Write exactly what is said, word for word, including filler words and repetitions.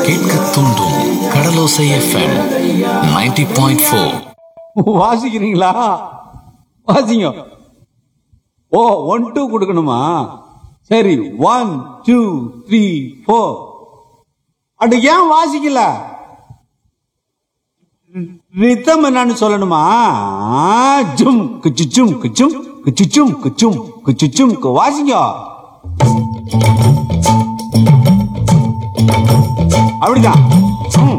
கேட்க தூண்டும் கடலோசை FM ninety point four. வாசிக்கிறீங்களா? வாசிங்க. ஓ ஒன் டூ கொடுக்கணுமா? சரி, ஒன் டூ த்ரீ ஃபோர். அடு ஏன் வாசிக்கல? ரித்தம் என்னன்னு சொல்லணுமா? ஜும் கிச்சும் கிச்சும் கிச்சும் கிச்சும் கிச்சும் வாசிங்க. அப்படிதான்.